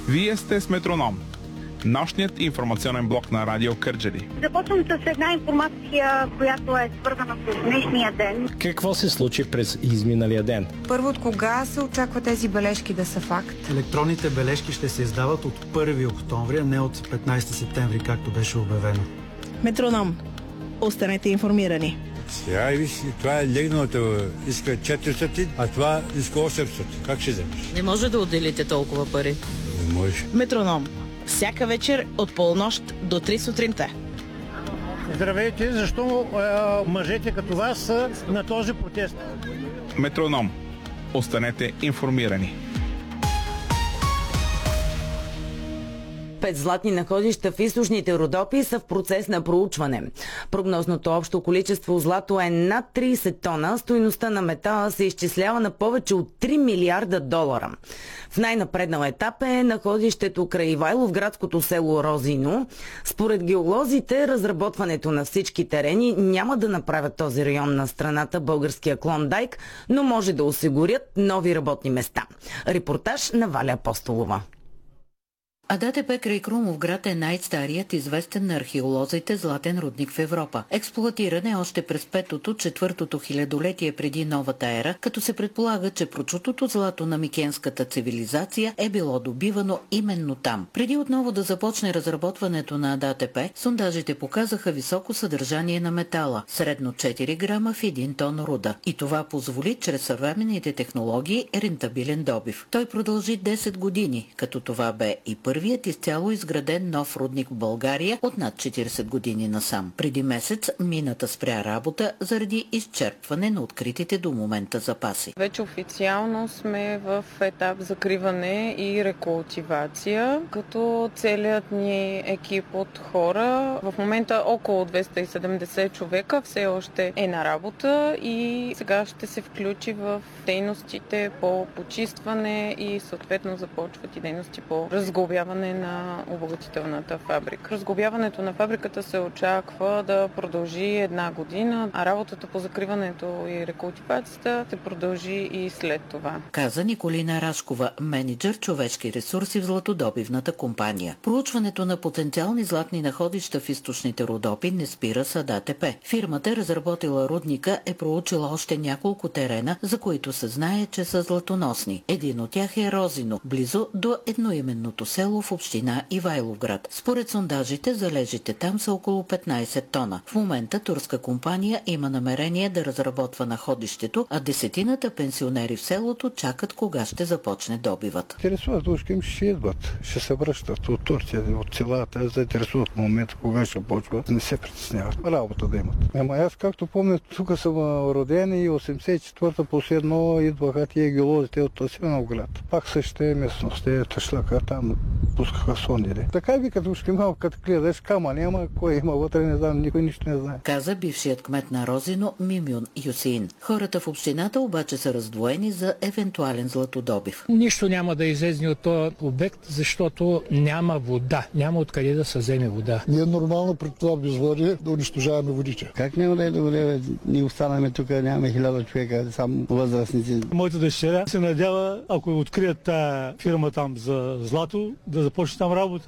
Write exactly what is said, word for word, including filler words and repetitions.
Вие сте с Метроном, нощният информационен блок на Радио Кърджали. Започвам с една информация, която е свързана с днешния ден. Какво се случи през изминалия ден? Първо, от кога се очаква тези бележки да са факт? Електронните бележки ще се издават от първи октомври, а не от петнайсети септември, както беше обявено. Метроном. Останете информирани. Сега виж, това е легналата, иска четиристотин, а това иска осемстотин. Как ще вземеш? Не може да отделите толкова пари. Не може. Метроном. Всяка вечер от полунощ до три сутринта. Здравейте, защо е, мъжете като вас са на този протест? Метроном. Останете информирани. Пет златни находища в източните Родопи са в процес на проучване. Прогнозното общо количество злато е над трийсет тона, стойността на метала се изчислява на повече от три милиарда долара. В най-напреднал етап е находището край Ивайловградското село Розино. Според геолозите, разработването на всички терени няма да направят този район на страната българския Клондайк, но може да осигурят нови работни места. Репортаж на Валя Апостолова. А ДТП край Крумовград е най-старият известен на археолозите златен рудник в Европа. Експлоатиран е още през петото, четвъртото хилядолетие преди новата ера, като се предполага, че прочутото злато на микенската цивилизация е било добивано именно там. Преди отново да започне разработването на ДТП, сондажите показаха високо съдържание на метала, средно четири грама в един тон руда. И това позволи чрез съвременните технологии рентабилен добив. Той продължи десет години, като това бе и първи Първият изцяло изграден нов рудник в България от над четирийсет години насам. Преди месец мината спря работа заради изчерпване на откритите до момента запаси. Вече официално сме в етап закриване и рекултивация, като целият ни екип от хора, в момента около двеста и седемдесет човека, все още е на работа и сега ще се включи в дейностите по почистване и съответно започват и дейности по разглобяване на обогатителната фабрика. Разглобяването на фабриката се очаква да продължи една година, а работата по закриването и рекултивацията ще продължи и след това. Каза Николина Рашкова, менеджер човешки ресурси в златодобивната компания. Проучването на потенциални златни находища в източните Родопи не спира с ДТП. Фирмата, разработила рудника, е проучила още няколко терена, за които се знае, че са златоносни. Един от тях е Розино, близо до едноименното село в община Ивайловград. Според сондажите, залежите там са около петнайсет тона. В момента турска компания има намерение да разработва находището, а десетината пенсионери в селото чакат кога ще започне добивът. Интересуват ушки им ще идват, ще се връщат от Турция, от селата, за интересуват в момента кога ще почват. Не се притесняват. Работа да имат. Ама аз както помня, тук съм роден и осемдесет и четвърта последно идваха тия геолозите от Асеновград. Пак същата местност, е ташлака там. Пускаха сондили. Така ви като ще имал, като гледаш кама, няма кой има вътре, не знам, никой нищо не знае. Каза бившият кмет на Розино Мимюн Юсин. Хората в общината обаче са раздвоени за евентуален златодобив. Нищо няма да излезне от този обект, защото няма вода. Няма откъде да се вземе вода. Ние нормално при това безводие да унищожаваме водите. Как няма да е добре? Ние останаме тук, нямаме хиляда човека, само възрастници. Моята дъщеря се надява, ако открият тая фирма там за злато, да започне там работа.